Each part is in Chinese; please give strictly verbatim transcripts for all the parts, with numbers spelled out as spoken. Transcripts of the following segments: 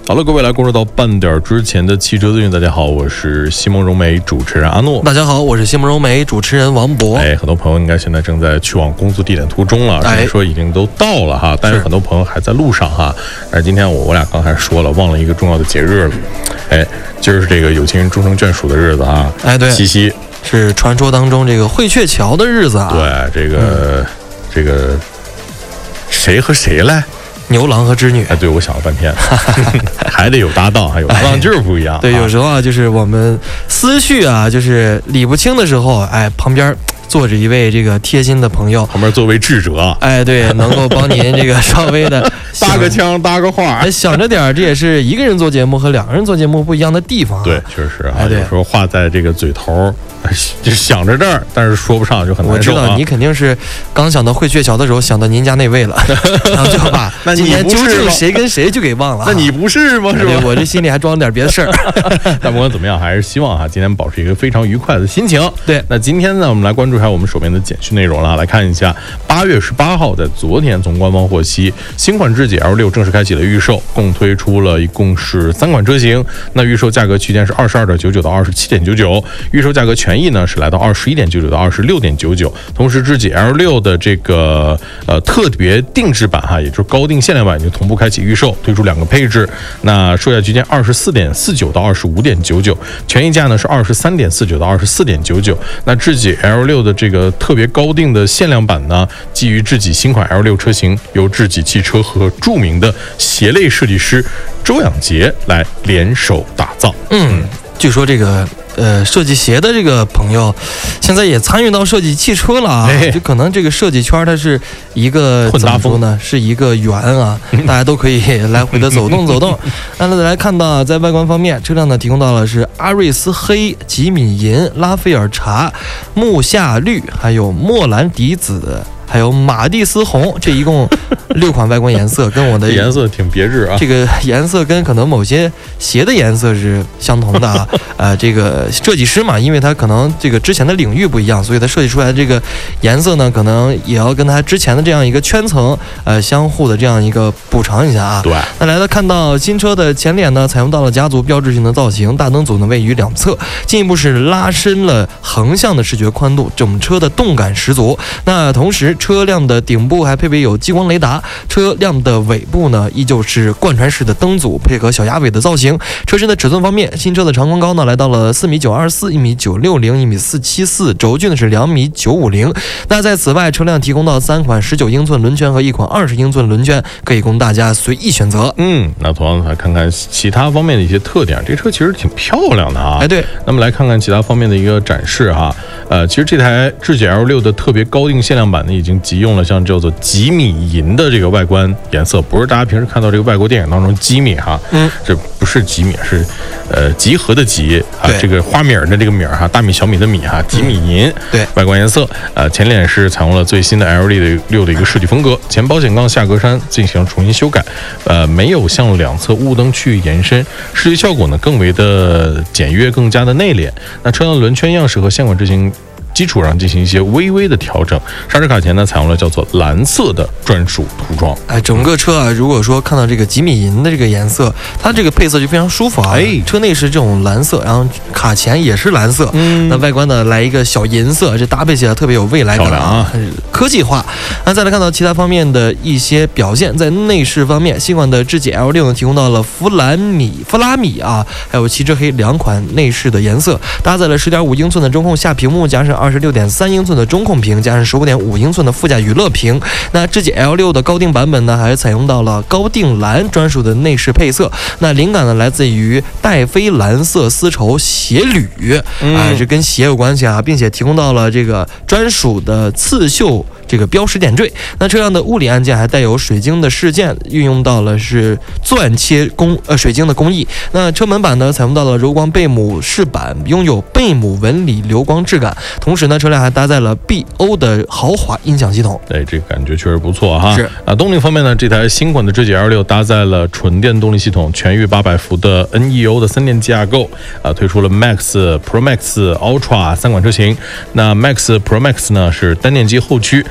好了，各位来关注到半点之前的汽车资讯。大家好，我是西蒙融媒主持人阿诺。 大家好，我是西蒙融媒主持人王博。 哎，很多朋友应该现在正在去往工作地点途中了，甚至说已经都到了哈，但是很多朋友还在路上哈。但是今天我我俩刚才说了，忘了一个重要的节日了。哎，今儿是这个有情人终成眷属的日子啊。 哎，对， 七夕是传说当中这个惠鹊桥的日子啊。 对，这个、嗯、这个谁和谁来？ 牛郎和织女。 哎，对，我想了半天，还得有搭档，还有搭档就是不一样。 哎、对，有时候啊，就是我们思绪啊，就是理不清的时候，哎，旁边坐着一位这个贴心的朋友， 旁边作为智者， 哎，对，能够帮您这个稍微的搭个腔搭个话， 哎，想着点，这也是一个人做节目和两个人做节目不一样的地方、啊。 对，确实啊， 哎、 有时候话在这个嘴头，就想着这儿，但是说不上，就很难受、啊。 我知道你肯定是刚想到惠鹊桥的时候想到您家那位了，然后就把今天究竟谁跟谁就给忘了。 那你不是吗？是吧？ 我这心里还装了点别的事儿。 但不管怎么样，还是希望哈、啊，今天保持一个非常愉快的心情。 对， 那今天呢，我们来关注一下我们手边的简讯内容了。来看一下，八月十八号，在昨天从官方获悉，新款智己 L 六正式开启了预售，共推出了一共是三款车型。那预售价格区间是二十二点九九到二十七点九九，预售价格权益呢是来到二十一点九九到二十六点九九。同时，智己 L 六的这个呃特别定制版哈，也就是高定限量版，已经同步开启预售，推出两个配置。那售价区间二十四点四九到二十五点九九，权益价呢是二十三点四九到二十四点九九。那智己 L 六的这个特别高定的限量版呢，基于智己新款 L 六车型，由智己汽车和著名的鞋类设计师周仰杰来联手打造。 嗯，据说这个呃设计鞋的这个朋友，现在也参与到设计汽车了啊。 哎、 就可能这个设计圈它是一个混搭风呢，是一个圆啊，大家都可以来回的走动走动。那大家来看到，在外观方面，车辆呢提供到了是阿瑞斯黑、吉米银、拉斐尔茶、木夏绿，还有莫兰迪紫。还有马蒂斯红，这一共六款外观颜色，跟我的颜色挺别致啊。 这个颜色跟可能某些鞋的颜色是相同的啊。呃，这个设计师嘛，因为他可能这个之前的领域不一样，所以他设计出来的这个颜色呢，可能也要跟他之前的这样一个圈层呃相互的这样一个补偿一下啊。 对。 那来到看到新车的前脸呢，采用到了家族标志性的造型，大灯组呢位于两侧，进一步是拉伸了横向的视觉宽度，整车的动感十足。那同时，车辆的顶部还配备有激光雷达，车辆的尾部呢依旧是贯穿式的灯组，配合小鸭尾的造型。车身的尺寸方面，新车的长宽高呢来到了四米九二四、一米九六零、一米四七四，轴距呢是两米九五零。那在此外，车辆提供到三款十九英寸轮圈和一款二十英寸轮圈，可以供大家随意选择。 嗯，那同样来看看其他方面的一些特点，这车其实挺漂亮的啊。 哎，对。 那么来看看其他方面的一个展示哈。呃，其实这台智己 L 六的特别高定限量版呢，已经急用了像叫做吉米银的这个外观颜色，不是大家平时看到这个外国电影当中吉米哈，嗯，这不是吉米，是呃集合的集啊，这个花米儿的这个米儿哈，大米小米的米哈，吉米银， 对， 外观颜色，呃，前脸是采用了最新的 L 六的一个设计风格，前保险杠下格栅进行重新修改，呃，没有向两侧雾灯区域延伸，视觉效果呢更为的简约，更加的内敛。那车辆轮圈样式和现款车型基础上进行一些微微的调整，刹车卡钳呢采用了叫做蓝色的专属涂装。 哎，整个车啊，如果说看到这个吉米银的这个颜色，它这个配色就非常舒服啊。哎，车内是这种蓝色，然后卡钳也是蓝色，嗯，那外观呢来一个小银色，这搭配起来特别有未来感啊，科技化。那再来看到其他方面的一些表现，在内饰方面，新款的智己 L 六呢提供到了弗兰米、弗拉米啊，还有漆之黑两款内饰的颜色，搭载了十点五英寸的中控下屏幕，加上二十六点三英寸的中控屏，加上十五点五英寸的副驾娱乐屏。那智己 L 六的高定版本呢，还采用到了高定蓝专属的内饰配色。那灵感呢，来自于戴妃蓝色丝绸鞋履，嗯、啊，这跟鞋有关系啊，并且提供到了这个专属的刺绣这个标识点缀。那车辆的物理按键还带有水晶的饰件，运用到了是钻切工呃水晶的工艺。那车门板呢，采用到了柔光贝母饰板，拥有贝母纹理流光质感。同时呢，车辆还搭载了 B O 的豪华音响系统。 哎，这个感觉确实不错哈。 是啊，动力方面呢，这台新款的智己 L 六搭载了纯电动力系统，全域八百伏的 N E O 的三电机架构啊，推出了 Max、Pro Max、Ultra 三款车型。那 Max、Pro Max 呢是单电机后驱，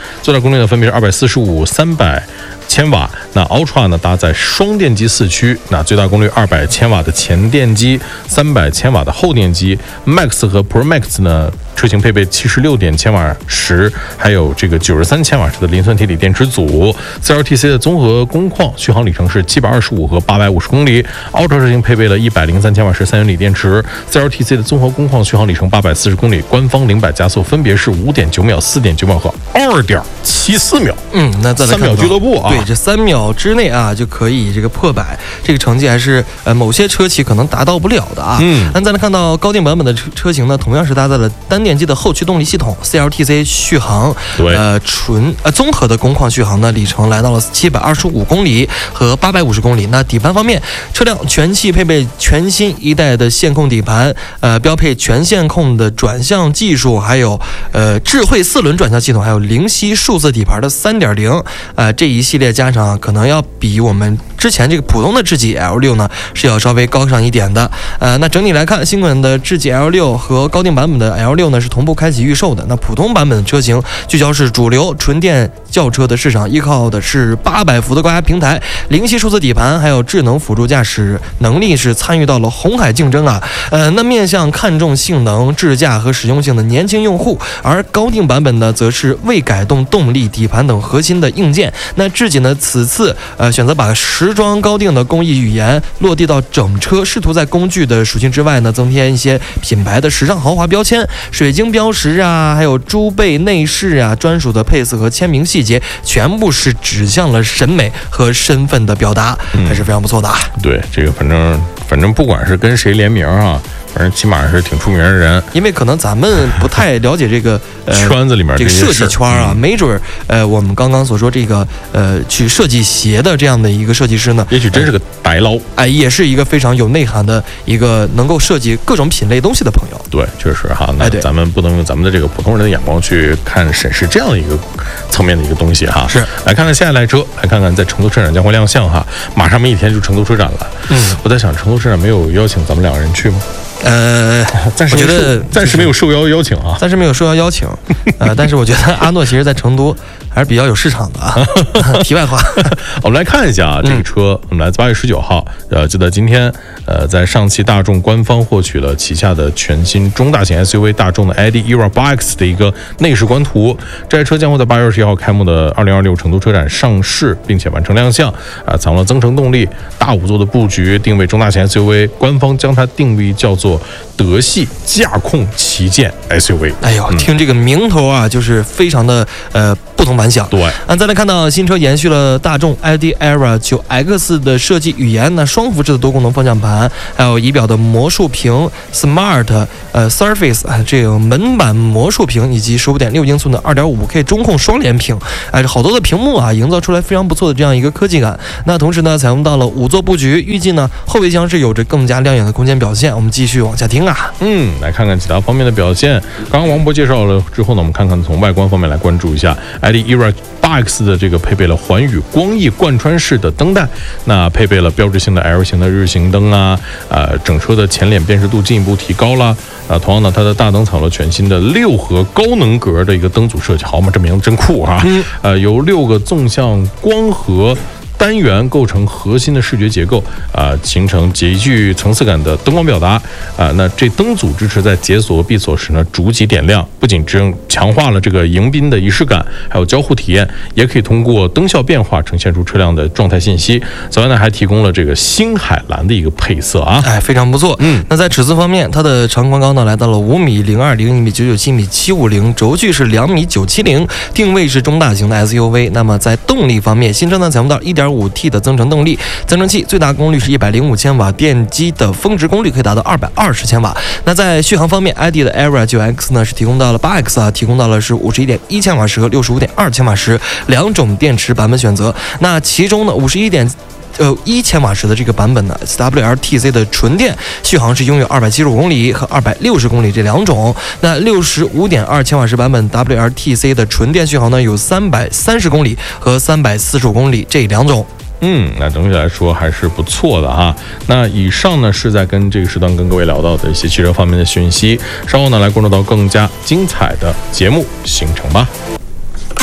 最大功率呢分别是二百四十五、三百千瓦。那 Ultra 呢搭载双电机四驱，那最大功率二百千瓦的前电机，三百千瓦的后电机。Max 和 Pro Max 呢车型配备七十六点千瓦时，还有这个九十三千瓦时的磷酸铁锂电池组。C L T C 的综合工况续航里程是七百二十五和八百五十公里。Ultra 车型配备了一百零三千瓦时三元锂电池。C L T C 的综合工况续航里程八百四十公里，官方零百加速分别是五点九秒、四点九秒和二点七四秒。 嗯，那再来看三秒俱乐部啊， 对，这三秒之内啊就可以这个破百，这个成绩还是呃某些车企可能达到不了的啊。 嗯， 那再来看到高定版本的车车型呢，同样是搭载了单电机的后驱动力系统 C L T C 续航， 对， 呃纯呃综合的工况续航呢里程来到了七百二十五公里和八百五十公里。那底盘方面，车辆全系配备全新一代的线控底盘，呃标配全线控的转向技术，还有呃智慧四轮转向系统，还有灵犀数字底盘的 三点零， 呃这一系列加上可能要比我们之前这个普通的智己 L 六呢是要稍微高上一点的。呃那整体来看，新款的智己 L 六和高定版本的 L 六呢是同步开启预售的。那普通版本的车型聚焦是主流纯电轿车的市场，依靠的是八百伏的高压平台、灵犀数字底盘，还有智能辅助驾驶能力，是参与到了红海竞争啊。呃那面向看重性能、智驾和实用性的年轻用户，而高定版本呢则是未改动动力、底盘等核心的硬件。那智己呢此次呃选择把时装高定的工艺语言落地到整车，试图在工具的属性之外呢增添一些品牌的时尚豪华标签，水晶标识啊，还有猪背内饰啊，专属的配色和签名细节，全部是指向了审美和身份的表达，还是非常不错的啊。 嗯、对，这个反正反正不管是跟谁联名啊，反正起码是挺出名的人。 因为可能咱们不太了解这个呃圈子里面这个设计圈啊， 嗯、 没准呃我们刚刚所说这个呃去设计鞋的这样的一个设计师呢， 也许真是个白捞， 哎、呃，也是一个非常有内涵的一个能够设计各种品类东西的朋友。 对，确实哈，那咱们不能用咱们的这个普通人的眼光去看审视这样的一个层面的一个东西哈。 是， 来看看下一辆车，来看看在成都车展将会亮相哈，马上没一天就成都车展了。 嗯， 我在想，成都车展没有邀请咱们两个人去吗？ 呃， 暂时我觉得暂时没有受邀邀请啊， 暂时没有受邀邀请，呃，但是我觉得阿诺其实在成都还是比较有市场的啊。题外话， 我们来看一下啊，这个车，我们来自八月十九号，呃，就在今天，呃，在上汽大众官方获取了旗下的全新中大型 S U V 大众的 I D E R A 八 X 的一个内饰官图。这台车将会在八月二十一号开幕的二零二六成都车展上市，并且完成亮相。啊，采用了增程动力、大五座的布局，定位中大型 S U V， 官方将它定位叫做德系驾控旗舰 S U V。 哎呦，嗯、听这个名头啊，就是非常的呃不同凡响。 对， 啊，再来看到新车延续了大众 I D E R A 九 X 的设计语言，那双幅式的多功能方向盘，还有仪表的魔术屏 Smart 呃 Surface 啊，这个门板魔术屏，以及十五点六英寸的 二点五 K 中控双联屏，哎，好多的屏幕啊，营造出来非常不错的这样一个科技感。那同时呢，采用到了五座布局，预计呢后备箱是有着更加亮眼的空间表现。我们继续往下听啊， 嗯，来看看其他方面的表现。刚刚王博介绍了之后呢，我们看看从外观方面来关注一下 I D E R A 八 X 的这个配备了环宇光翼贯穿式的灯带，那配备了标志性的 L 型的日行灯啊，呃，整车的前脸辨识度进一步提高了。啊，同样呢，它的大灯采用了全新的六核高能格的一个灯组设计，好嘛，这名字真酷啊！嗯、呃，由六个纵向光合单元构成核心的视觉结构啊、呃，形成极具层次感的灯光表达啊、呃。那这灯组支持在解锁闭锁时呢逐级点亮，不仅只强化了这个迎宾的仪式感，还有交互体验，也可以通过灯效变化呈现出车辆的状态信息。此外呢，还提供了这个星海蓝的一个配色啊， 哎，非常不错。嗯，那在尺寸方面，它的长宽高呢来到了五米零二零、一米九九七、一米七五零，轴距是两米九七零，定位是中大型的 S U V。那么在动力方面，新车呢采用到一点五 T 的增程动力，增程器最大功率是一百零五千瓦，电机的峰值功率可以达到二百二十千瓦。那在续航方面 ，I D 的 E R A 九 X 呢是提供到了八 X 啊，提供到了是五十一点一千瓦时和六十五点二千瓦时两种电池版本选择。那其中呢，五十一点呃，一千瓦时的这个版本呢 ，W L T C 的纯电续航是拥有二百七十五公里和二百六十公里这两种。那六十五点二千瓦时版本 W L T C 的纯电续航呢有三百三十公里和三百四十五公里这两种。 嗯，那整体来说还是不错的哈。那以上呢是在跟这个时段跟各位聊到的一些汽车方面的讯息，稍后呢来关注到更加精彩的节目行程吧。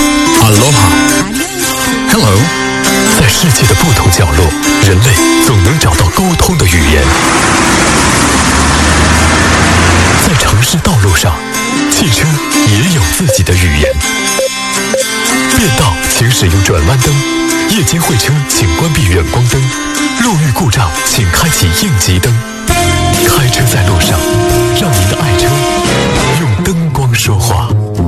Aloha。Hello。在世界的不同角落，人类总能找到沟通的语言。在城市道路上，汽车也有自己的语言。变道请使用转弯灯，夜间会车请关闭远光灯，路遇故障请开启应急灯。开车在路上，让您的爱车用灯光说话。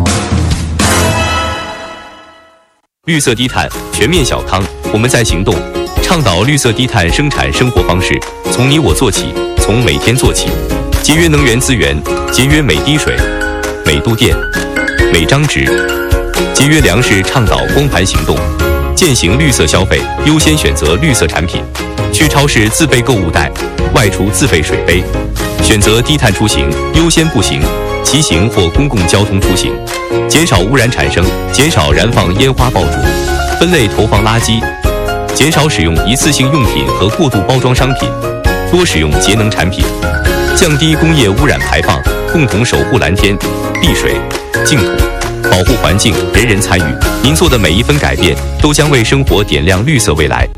绿色低碳全面小康，我们在行动，倡导绿色低碳生产生活方式，从你我做起，从每天做起，节约能源资源，节约每滴水、每度电、每张纸，节约粮食，倡导光盘行动，践行绿色消费，优先选择绿色产品，去超市自备购物袋，外出自备水杯，选择低碳出行，优先步行、骑行或公共交通出行，减少污染产生，减少燃放烟花爆竹，分类投放垃圾，减少使用一次性用品和过度包装商品，多使用节能产品，降低工业污染排放，共同守护蓝天、碧水、净土，保护环境，人人参与。您做的每一分改变，都将为生活点亮绿色未来。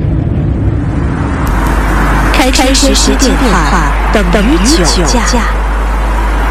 开车时电话等于酒驾。